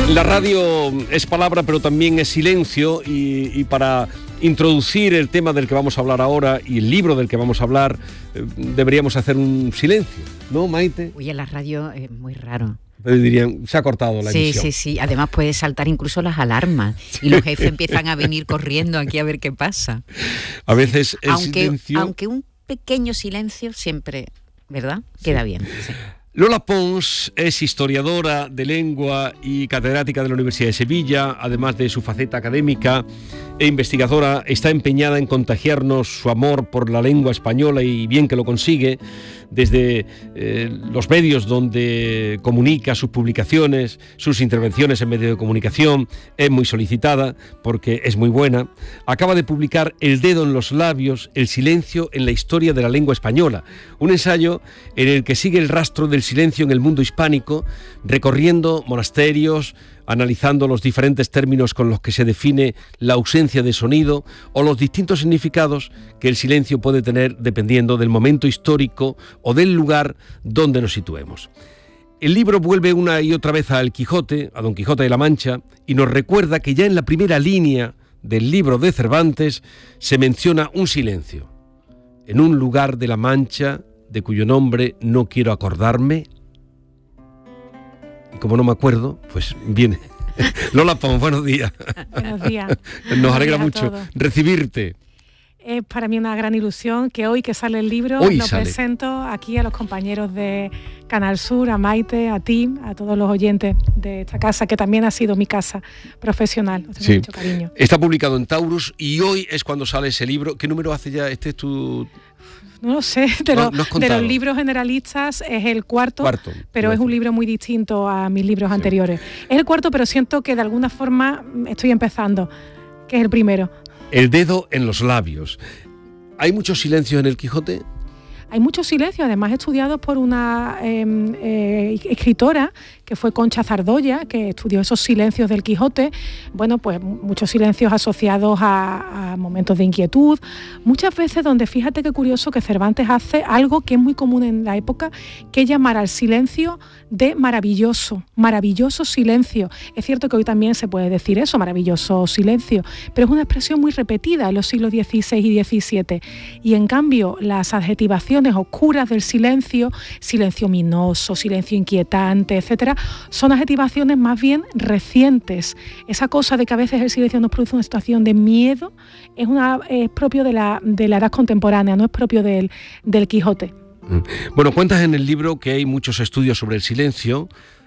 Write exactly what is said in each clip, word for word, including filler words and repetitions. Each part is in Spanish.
La radio es palabra, pero también es silencio, y, y para introducir el tema del que vamos a hablar ahora y el libro del que vamos a hablar, eh, deberíamos hacer un silencio, ¿no, Maite? Oye, la radio es muy raro. Pero dirían, se ha cortado la sí, emisión. Sí, sí, sí. Además puede saltar incluso las alarmas y los jefes empiezan a venir corriendo aquí a ver qué pasa. A veces el aunque, silencio... Aunque un pequeño silencio siempre, ¿verdad? Queda sí. bien. Sí. Lola Pons es historiadora de lengua y catedrática de la Universidad de Sevilla. Además de su faceta académica e investigadora, está empeñada en contagiarnos su amor por la lengua española, y bien que lo consigue. Desde eh, los medios donde comunica sus publicaciones, sus intervenciones en medios de comunicación, es muy solicitada porque es muy buena. Acaba de publicar El dedo en los labios, el silencio en la historia de la lengua española, un ensayo en el que sigue el rastro del silencio en el mundo hispánico, recorriendo monasterios, analizando los diferentes términos con los que se define la ausencia de sonido o los distintos significados que el silencio puede tener dependiendo del momento histórico o del lugar donde nos situemos. El libro vuelve una y otra vez a El Quijote, a Don Quijote de la Mancha, y nos recuerda que ya en la primera línea del libro de Cervantes se menciona un silencio. En un lugar de la Mancha, de cuyo nombre no quiero acordarme. Y como no me acuerdo, pues viene. Lola Pons, buenos días. Buenos días. Nos buenos alegra días mucho recibirte. Es para mí una gran ilusión que hoy que sale el libro hoy lo sale. presento aquí a los compañeros de Canal Sur, a Maite, a ti, a todos los oyentes de esta casa, que también ha sido mi casa profesional. Os tengo Sí. mucho cariño. Está publicado en Taurus y hoy es cuando sale ese libro. ¿Qué número hace ya? Este es tu... No lo sé, de, No, lo, no has de contado. los libros generalistas es el cuarto, Cuarto, pero iba a es un decir. libro muy distinto a mis libros Sí. anteriores. Es el cuarto, pero siento que de alguna forma estoy empezando, que es el primero. El dedo en los labios. ¿Hay muchos silencios en El Quijote? Hay muchos silencios, además estudiados por una eh, eh, escritora que fue Concha Zardoya, que estudió esos silencios del Quijote. Bueno, pues muchos silencios asociados a, a momentos de inquietud, muchas veces donde, fíjate qué curioso, que Cervantes hace algo que es muy común en la época, que es llamar al silencio de maravilloso, maravilloso silencio. Es cierto que hoy también se puede decir eso, maravilloso silencio, pero es una expresión muy repetida en los siglos dieciséis y diecisiete. Y en cambio, las adjetivaciones oscuras del silencio, silencio ominoso, silencio inquietante, etcétera, son adjetivaciones más bien recientes. Esa cosa de que a veces el silencio nos produce una situación de miedo es, una, es propio de la, de la edad contemporánea, no es propio del, del Quijote. Bueno, cuentas en el libro que hay muchos estudios sobre el silencio,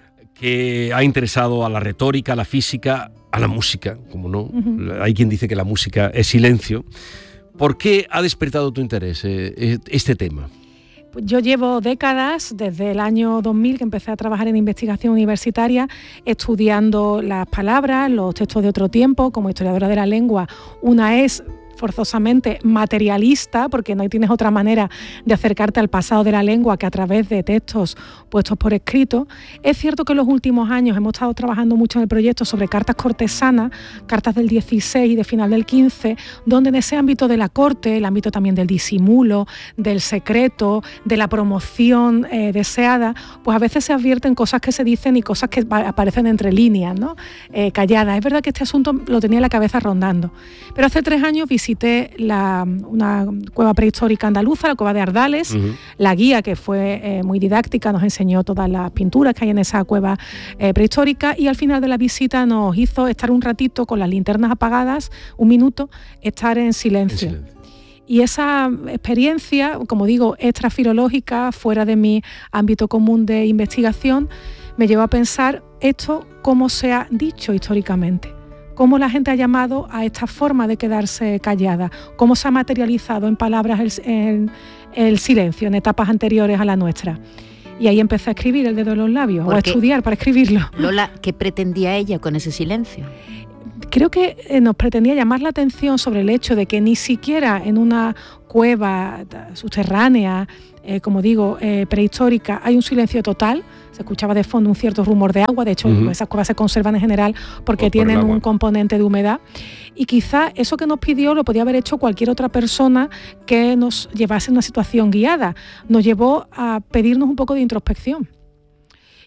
que ha interesado a la retórica, a la física, a la música, como no. Uh-huh. Hay quien dice que la música es silencio. ¿Por qué ha despertado tu interés eh, este tema? Yo llevo décadas, desde el año dos mil, que empecé a trabajar en investigación universitaria, estudiando las palabras, los textos de otro tiempo. Como historiadora de la lengua, una es forzosamente materialista, porque no tienes otra manera de acercarte al pasado de la lengua que a través de textos puestos por escrito. Es cierto que en los últimos años hemos estado trabajando mucho en el proyecto sobre cartas cortesanas, cartas del dieciséis y de final del quince, donde en ese ámbito de la corte, el ámbito también del disimulo, del secreto, de la promoción eh, deseada, pues a veces se advierten cosas que se dicen y cosas que aparecen entre líneas, ¿no? Eh, calladas. Es verdad que este asunto lo tenía en la cabeza rondando, pero hace tres años visité la, una cueva prehistórica andaluza, la cueva de Ardales. Uh-huh. La guía, que fue eh, muy didáctica, nos enseñó todas las pinturas que hay en esa cueva eh, prehistórica, y al final de la visita nos hizo estar un ratito con las linternas apagadas, un minuto, estar en silencio. En silencio. Y esa experiencia, como digo, extrafilológica, fuera de mi ámbito común de investigación, me llevó a pensar esto cómo se ha dicho históricamente. Cómo la gente ha llamado a esta forma de quedarse callada, cómo se ha materializado en palabras el, el, el silencio en etapas anteriores a la nuestra. Y ahí empecé a escribir El dedo en los labios, o a estudiar para escribirlo. Lola, ¿qué pretendía ella con ese silencio? Creo que eh, nos pretendía llamar la atención sobre el hecho de que ni siquiera en una cueva subterránea, eh, como digo, eh, prehistórica, hay un silencio total. Se escuchaba de fondo un cierto rumor de agua. De hecho, uh-huh. esas cuevas se conservan en general porque tienen un componente de humedad. Y quizá eso que nos pidió lo podía haber hecho cualquier otra persona que nos llevase a una situación guiada. Nos llevó a pedirnos un poco de introspección.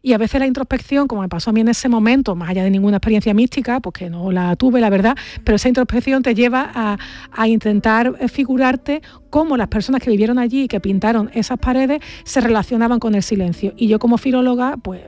Y a veces la introspección, como me pasó a mí en ese momento, más allá de ninguna experiencia mística, porque no la tuve, la verdad, pero esa introspección te lleva a, a intentar figurarte cómo las personas que vivieron allí y que pintaron esas paredes se relacionaban con el silencio. Y yo como filóloga, pues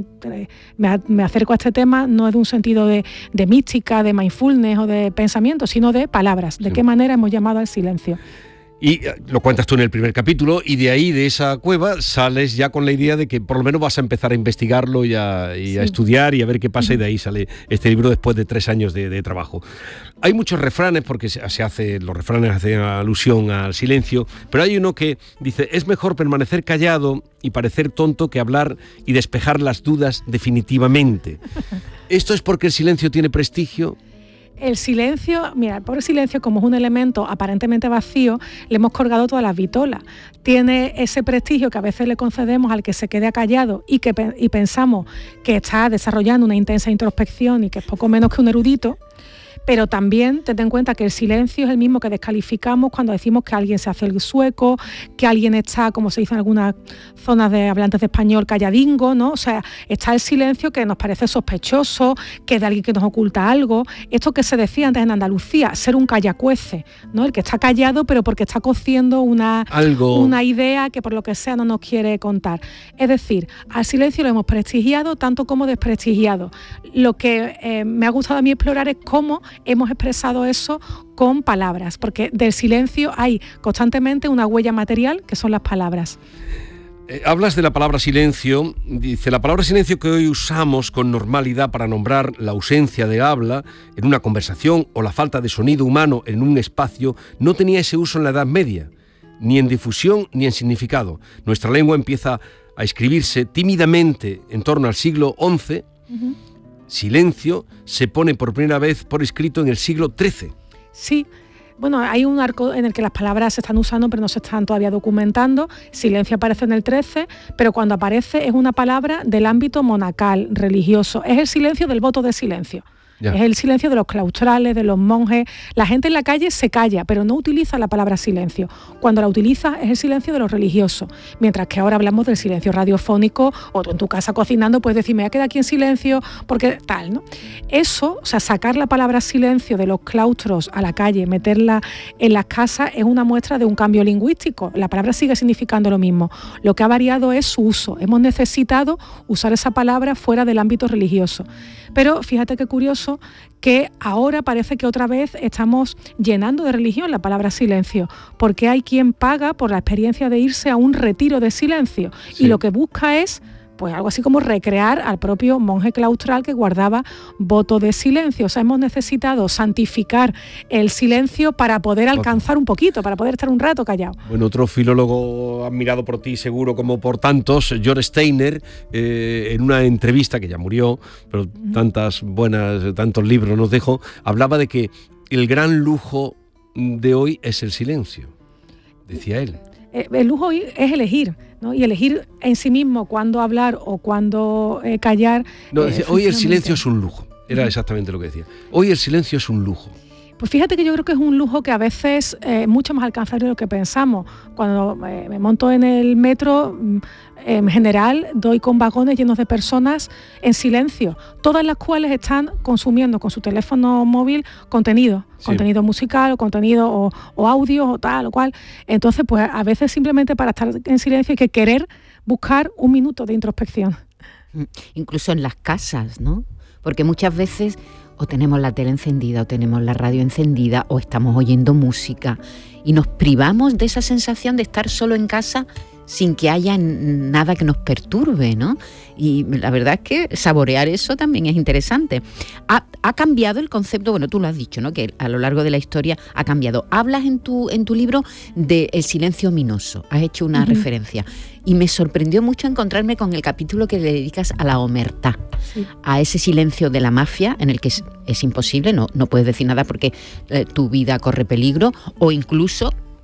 me, me acerco a este tema no de un sentido de, de mística, de mindfulness o de pensamiento, sino de palabras, de sí. qué manera hemos llamado al silencio. Y lo cuentas tú en el primer capítulo, y de ahí, de esa cueva, sales ya con la idea de que por lo menos vas a empezar a investigarlo y a, y sí. a estudiar y a ver qué pasa, uh-huh. y de ahí sale este libro después de tres años de, de trabajo. Hay muchos refranes, porque se, se hace, los refranes hacen alusión al silencio, pero hay uno que dice: es mejor permanecer callado y parecer tonto que hablar y despejar las dudas definitivamente. ¿Esto es porque el silencio tiene prestigio? El silencio, mira, el pobre silencio, como es un elemento aparentemente vacío, le hemos colgado todas las vitolas. Tiene ese prestigio que a veces le concedemos al que se quede callado y que y pensamos que está desarrollando una intensa introspección y que es poco menos que un erudito. Pero también ten en cuenta que el silencio es el mismo que descalificamos cuando decimos que alguien se hace el sueco, que alguien está, como se dice en algunas zonas de hablantes de español, calladingo, ¿no? O sea, está el silencio que nos parece sospechoso, que es de alguien que nos oculta algo. Esto que se decía antes en Andalucía, ser un callacuece, ¿no? El que está callado pero porque está cociendo una, algo. una idea que por lo que sea no nos quiere contar. Es decir, al silencio lo hemos prestigiado tanto como desprestigiado. Lo que eh, me ha gustado a mí explorar es cómo hemos expresado eso con palabras, porque del silencio hay constantemente una huella material que son las palabras. Eh, hablas de la palabra silencio, dice: la palabra silencio que hoy usamos con normalidad para nombrar la ausencia de habla en una conversación o la falta de sonido humano en un espacio no tenía ese uso en la Edad Media, ni en difusión ni en significado. Nuestra lengua empieza a escribirse tímidamente en torno al siglo once, uh-huh. Silencio se pone por primera vez por escrito en el siglo trece. Sí, bueno, hay un arco en el que las palabras se están usando pero no se están todavía documentando. Silencio aparece en el trece, pero cuando aparece es una palabra del ámbito monacal, religioso. Es el silencio del voto de silencio. Ya. Es el silencio de los claustrales, de los monjes. La gente en la calle se calla, pero no utiliza la palabra silencio. Cuando la utiliza es el silencio de los religiosos. Mientras que ahora hablamos del silencio radiofónico, o tú en tu casa cocinando puedes decir: me voy a quedar aquí en silencio porque tal, ¿no? Eso, o sea, sacar la palabra silencio de los claustros a la calle, meterla en las casas, es una muestra de un cambio lingüístico. La palabra sigue significando lo mismo. Lo que ha variado es su uso. Hemos necesitado usar esa palabra fuera del ámbito religioso. Pero fíjate qué curioso que ahora parece que otra vez estamos llenando de religión la palabra silencio, porque hay quien paga por la experiencia de irse a un retiro de silencio, sí. Y lo que busca es pues algo así como recrear al propio monje claustral que guardaba voto de silencio. O sea, hemos necesitado santificar el silencio para poder alcanzar un poquito, para poder estar un rato callado. Bueno, otro filólogo admirado por ti seguro como por tantos, George Steiner, eh, en una entrevista que ya murió, pero uh-huh. tantas buenas, tantos libros nos dejó, hablaba de que el gran lujo de hoy es el silencio, decía él. El lujo hoy es elegir, ¿no? Y elegir en sí mismo cuándo hablar o cuándo eh, callar. No, decía, hoy el silencio es un lujo, era exactamente lo que decía. Hoy el silencio es un lujo. Pues fíjate que yo creo que es un lujo que a veces es eh, mucho más alcanzable de lo que pensamos. Cuando eh, me monto en el metro, en general doy con vagones llenos de personas en silencio, todas las cuales están consumiendo con su teléfono móvil contenido, sí. contenido musical o contenido o, o audio o tal o cual. Entonces, pues a veces simplemente para estar en silencio hay que querer buscar un minuto de introspección. Incluso en las casas, ¿no? Porque muchas veces o tenemos la tele encendida, o tenemos la radio encendida, o estamos oyendo música, y nos privamos de esa sensación de estar solo en casa sin que haya nada que nos perturbe, ¿no? Y la verdad es que saborear eso también es interesante. Ha, ha cambiado el concepto, bueno, tú lo has dicho, ¿no? Que a lo largo de la historia ha cambiado. Hablas en tu, en tu libro del silencio ominoso, has hecho una uh-huh. referencia. Y me sorprendió mucho encontrarme con el capítulo que le dedicas a la omertá, sí. a ese silencio de la mafia en el que es, es imposible, no, no puedes decir nada porque eh, tu vida corre peligro, o incluso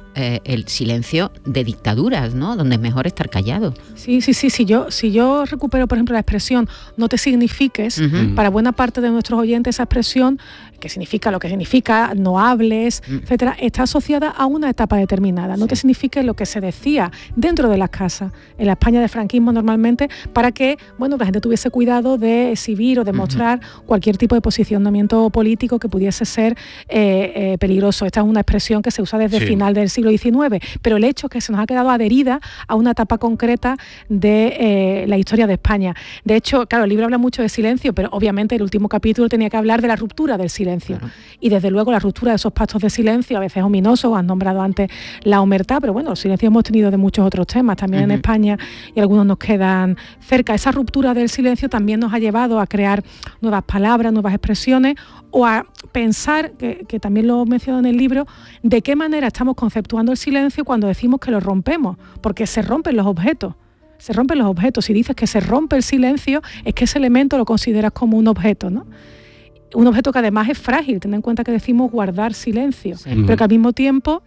eh, el silencio de dictaduras, ¿no? Donde es mejor estar callado. Sí, sí, sí. Si yo, si yo recupero, por ejemplo, la expresión no te signifiques, uh-huh. para buena parte de nuestros oyentes esa expresión, que significa lo que significa, no hables, uh-huh. etcétera, está asociada a una etapa determinada. No sí. te signifique lo que se decía dentro de las casas, en la España de franquismo normalmente, para que, bueno, la gente tuviese cuidado de exhibir o demostrar uh-huh. cualquier tipo de posicionamiento político que pudiese ser eh, eh, peligroso. Esta es una expresión que se usa desde el sí. final del siglo diecinueve, pero el hecho es que se nos ha quedado adherida a una etapa concreta de eh, la historia de España. De hecho, claro, el libro habla mucho de silencio, pero obviamente el último capítulo tenía que hablar de la ruptura del silencio. Claro. Y desde luego la ruptura de esos pactos de silencio, a veces ominosos, han nombrado antes la omertá, pero bueno, los silencios hemos tenido de muchos otros temas también uh-huh. en España, y algunos nos quedan cerca. Esa ruptura del silencio también nos ha llevado a crear nuevas palabras, nuevas expresiones, o a pensar, que, que también lo menciono en el libro, de qué manera estamos conceptuando el silencio cuando decimos que lo rompemos, porque se rompen los objetos, se rompen los objetos. Si dices que se rompe el silencio, es que ese elemento lo consideras como un objeto, ¿no? Un objeto que además es frágil, ten en cuenta que decimos guardar silencio, sí. pero que al mismo tiempo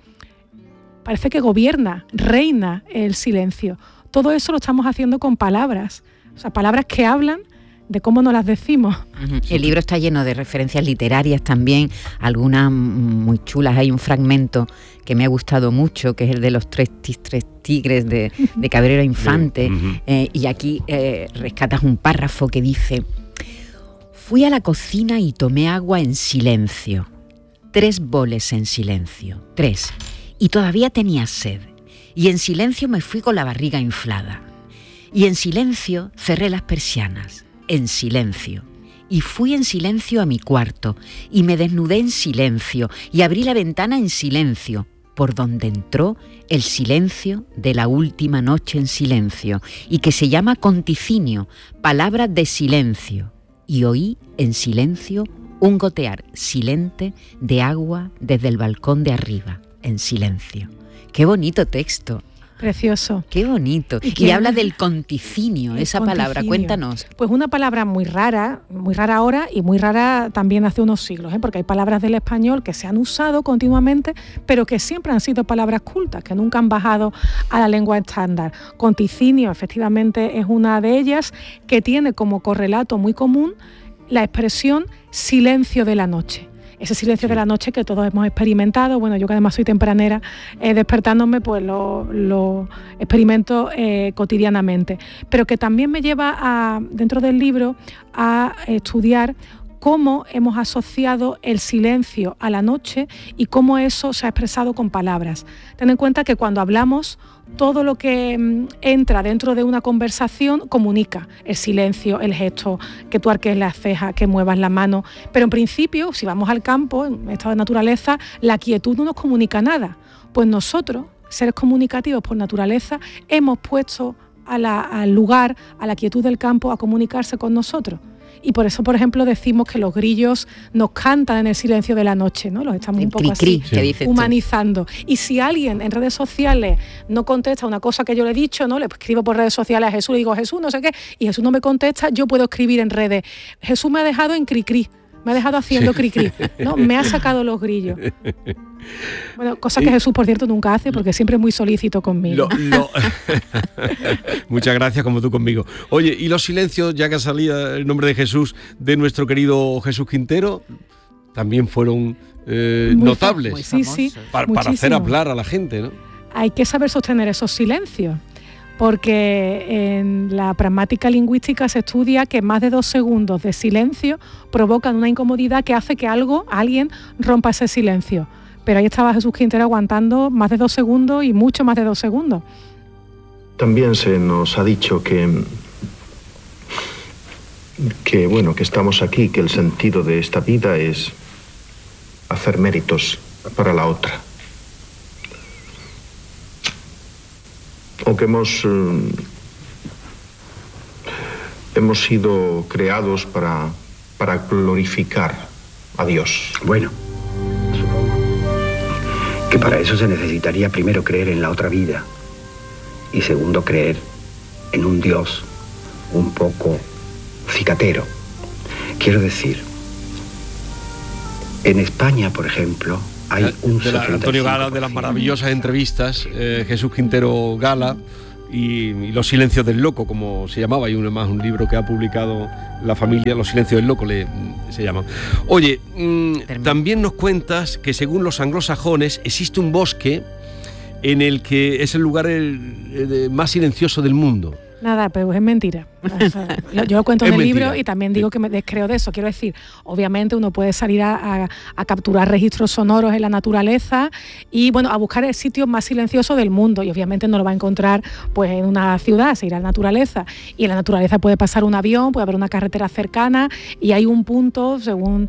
parece que gobierna, reina el silencio. Todo eso lo estamos haciendo con palabras, o sea, palabras que hablan de cómo nos las decimos. Uh-huh. El libro está lleno de referencias literarias también, algunas muy chulas. Hay un fragmento que me ha gustado mucho, que es el de los tres, tres tigres de, de Cabrera Infante, uh-huh. eh, y aquí eh, rescatas un párrafo que dice: fui a la cocina y tomé agua en silencio, tres boles en silencio, tres, y todavía tenía sed, y en silencio me fui con la barriga inflada, y en silencio cerré las persianas, en silencio, y fui en silencio a mi cuarto, y me desnudé en silencio, y abrí la ventana en silencio, por donde entró el silencio de la última noche en silencio, y que se llama conticinio, palabra de silencio, y oí en silencio un gotear silente de agua desde el balcón de arriba, en silencio. ¡Qué bonito texto! Precioso. Qué bonito. Y, y habla del conticinio, esa conticinio. palabra, cuéntanos. Pues una palabra muy rara, muy rara ahora y muy rara también hace unos siglos, ¿eh? Porque hay palabras del español que se han usado continuamente, pero que siempre han sido palabras cultas, que nunca han bajado a la lengua estándar. Conticinio, efectivamente, es una de ellas, que tiene como correlato muy común la expresión silencio de la noche. Ese silencio de la noche que todos hemos experimentado. Bueno, yo que además soy tempranera, eh, despertándome, pues lo, lo experimento eh, cotidianamente. Pero que también me lleva, a, dentro del libro, a estudiar cómo hemos asociado el silencio a la noche y cómo eso se ha expresado con palabras. Ten en cuenta que cuando hablamos, todo lo que mm, entra dentro de una conversación comunica. El silencio, el gesto, que tú arques las cejas, que muevas la mano. Pero en principio, si vamos al campo, en estado de naturaleza, la quietud no nos comunica nada. Pues nosotros, seres comunicativos por naturaleza, hemos puesto a la, al lugar, a la quietud del campo, a comunicarse con nosotros. Y por eso, por ejemplo, decimos que los grillos nos cantan en el silencio de la noche, ¿no? Los estamos un poco cri, cri, así sí. humanizando. Y si alguien en redes sociales no contesta una cosa que yo le he dicho, ¿no? Le escribo por redes sociales a Jesús, le digo, Jesús, no sé qué, y Jesús no me contesta, yo puedo escribir en redes, Jesús me ha dejado en cri cri, me ha dejado haciendo cri cri, ¿no? Me ha sacado los grillos. Bueno, cosa que Jesús, por cierto, nunca hace, porque siempre es muy solícito conmigo. Lo, lo... Muchas gracias, como tú conmigo. Oye, ¿y los silencios, ya que salía el nombre de Jesús, de nuestro querido Jesús Quintero, también fueron eh, notables? Muy sí, sí, para, para hacer hablar a la gente, ¿no? Hay que saber sostener esos silencios, porque en la pragmática lingüística se estudia que más de dos segundos de silencio provocan una incomodidad que hace que algo, alguien, rompa ese silencio. Pero ahí estaba Jesús Quintero aguantando más de dos segundos y mucho más de dos segundos. También se nos ha dicho que, que, bueno, que estamos aquí, que el sentido de esta vida es hacer méritos para la otra. O que hemos, eh, hemos sido creados para, para glorificar a Dios. Bueno, que para eso se necesitaría primero creer en la otra vida y segundo creer en un Dios un poco cicatero. Quiero decir, en España, por ejemplo, hay un de la, setenta y cinco por ciento. Antonio Gala, de las maravillosas entrevistas, eh, Jesús Quintero Gala y, y Los silencios del loco, como se llamaba, y uno más, un libro que ha publicado la familia, Los silencios del loco le, se llama. Oye, mmm, también nos cuentas que según los anglosajones existe un bosque en el que es el lugar el, el más silencioso del mundo. Nada, pero es mentira. O sea, yo lo cuento en el mentira. libro y también digo que me descreo de eso. Quiero decir, obviamente uno puede salir a, a, a capturar registros sonoros en la naturaleza y bueno, a buscar el sitio más silencioso del mundo, y obviamente no lo va a encontrar pues en una ciudad, se irá a la naturaleza, y en la naturaleza puede pasar un avión, puede haber una carretera cercana, y hay un punto, según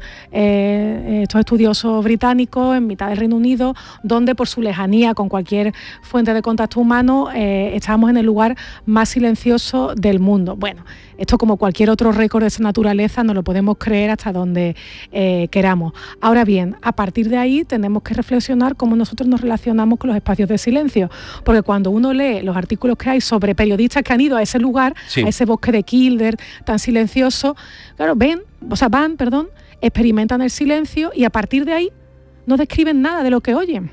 eh, estos estudiosos británicos, en mitad del Reino Unido, donde por su lejanía con cualquier fuente de contacto humano eh, estamos en el lugar más silencioso del mundo. Bueno, esto, como cualquier otro récord de esa naturaleza, no lo podemos creer hasta donde eh, queramos. Ahora bien, a partir de ahí tenemos que reflexionar cómo nosotros nos relacionamos con los espacios de silencio, porque cuando uno lee los artículos que hay sobre periodistas que han ido a ese lugar, sí, a ese bosque de Kildare tan silencioso, claro, ven, o sea, van, perdón, experimentan el silencio y a partir de ahí no describen nada de lo que oyen.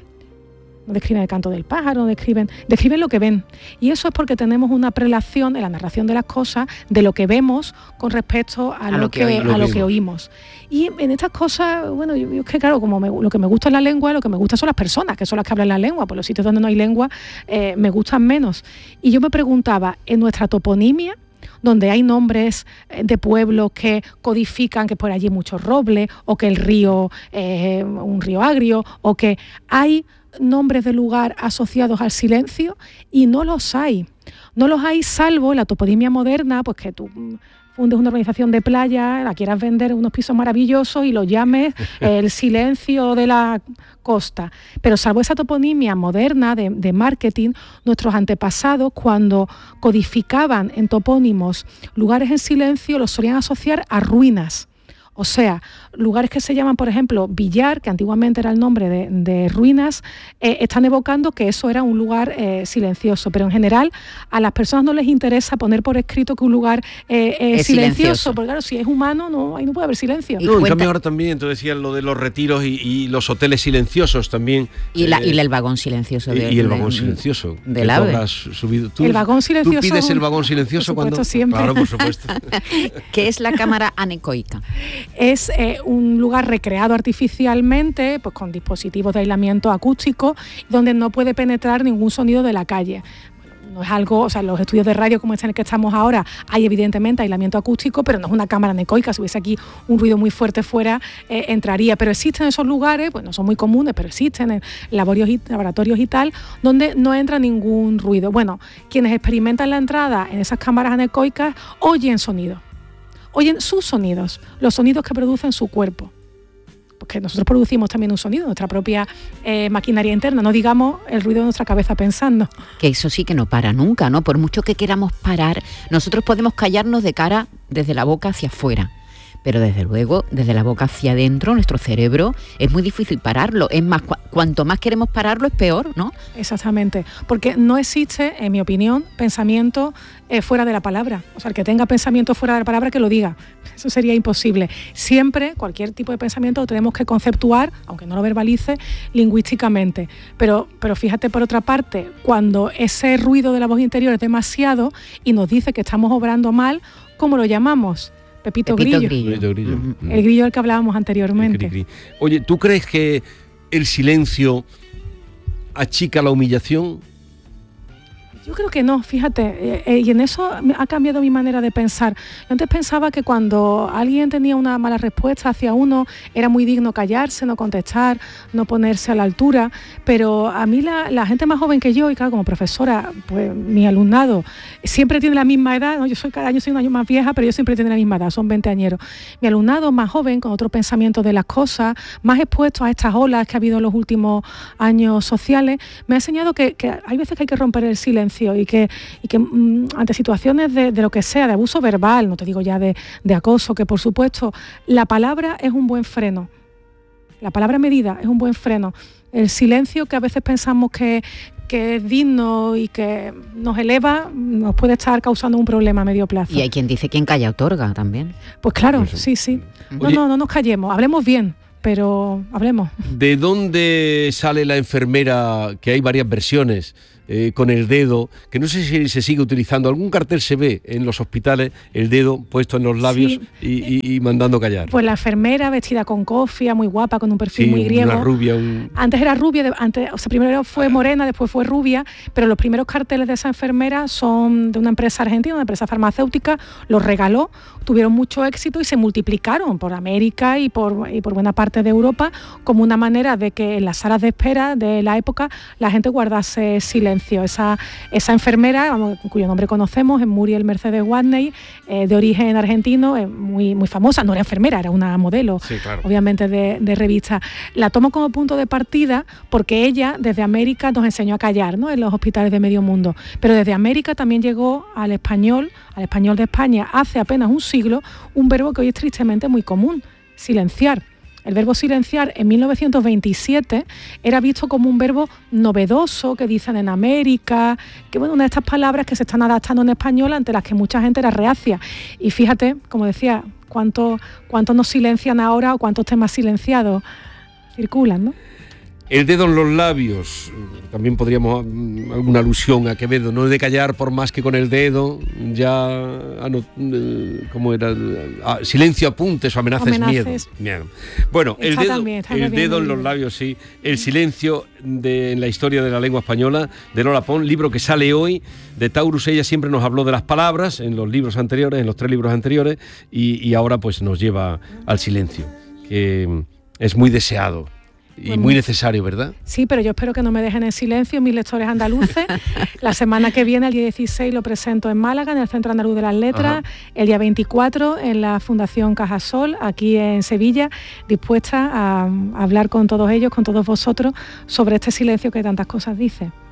No describen el canto del pájaro, no describen, describen lo que ven. Y eso es porque tenemos una prelación en la narración de las cosas de lo que vemos con respecto a, a, lo, lo, que, que a lo que oímos. Y en estas cosas, bueno, yo, yo es que claro, como me, lo que me gusta es la lengua, lo que me gusta son las personas, que son las que hablan la lengua. Por los sitios donde no hay lengua, eh, me gustan menos. Y yo me preguntaba, en nuestra toponimia, donde hay nombres de pueblos que codifican que por allí hay mucho roble, o que el río es eh, un río agrio, o que hay nombres de lugar asociados al silencio, y no los hay. No los hay salvo la toponimia moderna, pues que tú fundes una organización de playa, la quieras vender unos pisos maravillosos y lo llames el silencio de la costa. Pero salvo esa toponimia moderna de, de marketing, nuestros antepasados, cuando codificaban en topónimos lugares en silencio, los solían asociar a ruinas. O sea, lugares que se llaman, por ejemplo, Villar, que antiguamente era el nombre de, de ruinas, eh, están evocando que eso era un lugar eh, silencioso. Pero en general a las personas no les interesa poner por escrito que un lugar eh, es, es silencioso, silencioso, porque claro, si es humano, no, ahí no puede haber silencio. No, en cambio ahora también, entonces decían lo de los retiros y, y los hoteles silenciosos también. Y, la, eh, y el vagón silencioso. De, y el vagón de, silencioso. Del AVE. ¿Tú, el vagón silencioso. ¿Tú pides el vagón silencioso por supuesto, cuando...? Siempre. Claro, por supuesto. ¿Qué es la cámara anecoica? Es eh, un lugar recreado artificialmente, pues con dispositivos de aislamiento acústico, donde no puede penetrar ningún sonido de la calle. No es algo, o sea, en los estudios de radio como este en el que estamos ahora hay evidentemente aislamiento acústico, pero no es una cámara anecoica. Si hubiese aquí un ruido muy fuerte fuera, eh, entraría. Pero existen esos lugares, pues no son muy comunes, pero existen en laboratorios y, laboratorios y tal, donde no entra ningún ruido. Bueno, quienes experimentan la entrada en esas cámaras anecoicas oyen sonidos. Oyen sus sonidos, los sonidos que producen su cuerpo. Porque nosotros producimos también un sonido, nuestra propia eh, maquinaria interna, no digamos el ruido de nuestra cabeza pensando. Que eso sí que no para nunca, ¿no? Por mucho que queramos parar, nosotros podemos callarnos de cara desde la boca hacia afuera. Pero desde luego, desde la boca hacia adentro, nuestro cerebro es muy difícil pararlo. Es más, cu- cuanto más queremos pararlo, es peor, ¿no? Exactamente, porque no existe, en mi opinión, pensamiento eh, fuera de la palabra. O sea, el que tenga pensamiento fuera de la palabra, que lo diga. Eso sería imposible. Siempre, cualquier tipo de pensamiento lo tenemos que conceptuar, aunque no lo verbalice, lingüísticamente. Pero, pero fíjate, por otra parte, cuando ese ruido de la voz interior es demasiado y nos dice que estamos obrando mal, ¿cómo lo llamamos? Pepito, Pepito Grillo. Grillo. Grillo. Uh-huh. El grillo del que hablábamos anteriormente. El Oye, ¿tú crees que el silencio achica la humillación? Yo creo que no, fíjate, eh, eh, y en eso ha cambiado mi manera de pensar. Yo antes pensaba que cuando alguien tenía una mala respuesta hacia uno, era muy digno callarse, no contestar, no ponerse a la altura, pero a mí la, la gente más joven que yo, y claro, como profesora, pues mi alumnado siempre tiene la misma edad, ¿no? Yo soy cada año soy un año más vieja, pero yo siempre tiene la misma edad, son veinteañeros. Mi alumnado más joven, con otro pensamiento de las cosas, más expuesto a estas olas que ha habido en los últimos años sociales, me ha enseñado que, que hay veces que hay que romper el silencio y que, y que mmm, ante situaciones de, de lo que sea, de abuso verbal, no te digo ya de, de acoso, que por supuesto la palabra es un buen freno, la palabra medida es un buen freno. El silencio, que a veces pensamos que, que es digno y que nos eleva, nos puede estar causando un problema a medio plazo. Y hay quien dice quien calla otorga también. Pues claro, sí, sí. No, Oye, no, no nos callemos, hablemos bien. pero hablemos. ¿De dónde sale la enfermera, que hay varias versiones, eh, con el dedo, que no sé si se sigue utilizando? Algún cartel se ve en los hospitales, el dedo puesto en los labios, sí, y, y, y mandando callar. Pues la enfermera vestida con cofia, muy guapa, con un perfil sí, muy griego. Una rubia. Un... Antes era rubia, antes, o sea, primero fue morena, después fue rubia, pero los primeros carteles de esa enfermera son de una empresa argentina, una empresa farmacéutica, los regaló, tuvieron mucho éxito y se multiplicaron por América y por, y por buena parte de Europa, como una manera de que en las salas de espera de la época la gente guardase silencio. Esa, esa enfermera, vamos, cuyo nombre conocemos, es Muriel Mercedes Watney, eh, de origen argentino, eh, muy, muy famosa, no era enfermera, era una modelo, sí, claro, obviamente de, de revista. La tomo como punto de partida porque ella desde América nos enseñó a callar, ¿no?, en los hospitales de medio mundo, pero desde América también llegó al español, al español de España hace apenas un siglo, un verbo que hoy es tristemente muy común: silenciar. El verbo silenciar en mil novecientos veintisiete era visto como un verbo novedoso que dicen en América, que bueno, una de estas palabras que se están adaptando en español, ante las que mucha gente era reacia. Y fíjate, como decía, cuánto, cuánto nos silencian ahora o cuántos temas silenciados circulan, ¿no? El dedo en los labios, también podríamos, alguna alusión a Quevedo, no he de callar por más que con el dedo, ya, ¿cómo era? Ah, silencio, apuntes o amenaces, amenaces. Miedo. Bueno, está el dedo, también, el dedo en los labios, sí, el silencio de, en la historia de la lengua española, de Lola Pons, libro que sale hoy, de Taurus. Ella siempre nos habló de las palabras en los libros anteriores, en los tres libros anteriores, y, y ahora pues nos lleva al silencio, que es muy deseado. Y bueno, muy necesario, ¿verdad? Sí, pero yo espero que no me dejen en silencio mis lectores andaluces. La semana que viene, el día dieciséis, lo presento en Málaga, en el Centro Andaluz de las Letras. Ajá. El día veinticuatro, en la Fundación Cajasol, aquí en Sevilla, dispuesta a hablar con todos ellos, con todos vosotros, sobre este silencio que tantas cosas dice.